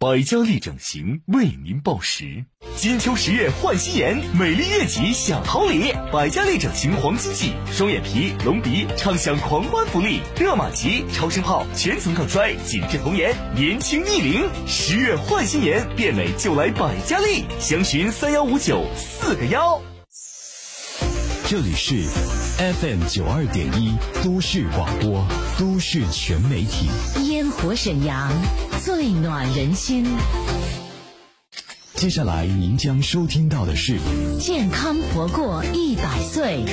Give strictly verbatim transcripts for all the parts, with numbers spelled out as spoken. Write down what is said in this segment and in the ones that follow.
百家丽整形为您报时。金秋十月换新颜，美丽月季享好礼。百家丽整形黄金季，双眼皮、隆鼻畅享狂欢福利，热玛吉、超声炮全层抗衰，紧致童颜，年轻逆龄。十月换新颜，变美就来百家丽，详询三幺五九四个幺。 这里是 F M 九二点一都市广播，都市全媒体。 烟火沈阳，最暖人心。 接下来您将收听到的是健康活过一百岁。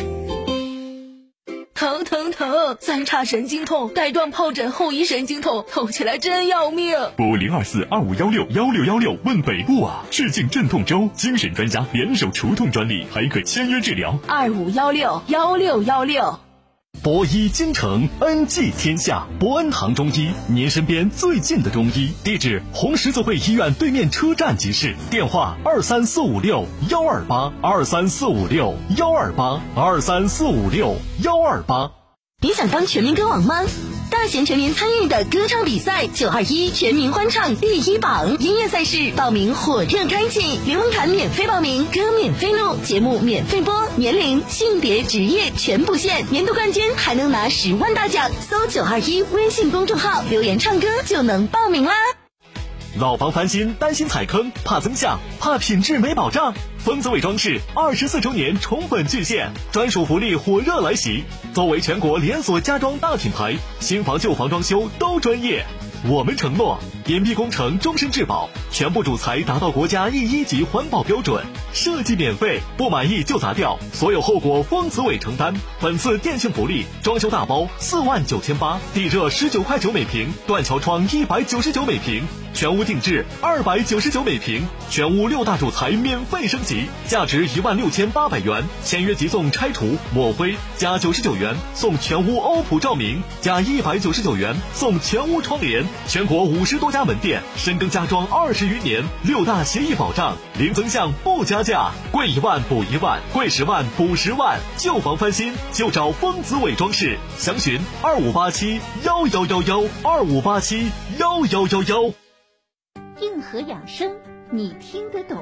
疼疼疼！三叉神经痛，带状疱疹后遗神经痛，痛起来真要命。 拨零二四二五幺六幺六幺六问北部啊！致敬镇痛周，精神专家联手除痛专利，还可签约治疗。 二五幺六幺六幺六。 博医京城，恩济天下。博恩堂中医，您身边最近的中医。地址：红十字会医院对面车站即市。电话：二三四五六幺二八二三四五六幺二八二三四五六幺二八。 你想当全民歌王吗？大贤全民参与的歌唱比赛九二一全民欢唱第一榜音乐赛事报名火热开启，流量卡免费报名，歌免费录，节目免费播，年龄、性别、职业全不限，年度冠军还能拿十万大奖。搜九二一微信公众号留言唱歌就能报名啦。 老房翻新，担心踩坑，怕增项，怕品质没保障。丰子伟装饰二十四周年宠粉巨献，专属福利火热来袭。作为全国连锁家装大品牌，新房旧房装修都专业。我们承诺隐蔽工程终身质保，全部主材达到国家 E 一级环保标准，设计免费，不满意就砸掉，所有后果丰子伟承担。本次店庆福利，装修大包四万九千八，地热十九块九每平，断桥窗一百九十九每平，全屋定制二百九十九每平，全屋六大主材免费升级，价值一万六千八百元，签约即送拆除抹灰，加九十九元送全屋欧普照明，加一百九十九元送全屋窗帘。全国五十多家门店，深耕家装二十余年，六大协议保障，零增项不加价，贵一万补一万，贵十万补十万，旧房翻新就找丰子伟装饰，详询二五八七幺幺幺幺二五八七幺幺幺幺。 硬核养生，你听得懂。